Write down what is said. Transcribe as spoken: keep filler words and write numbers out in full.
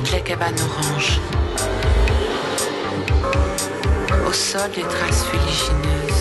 toutes les cabanes oranges. Au sol, des traces fuligineuses.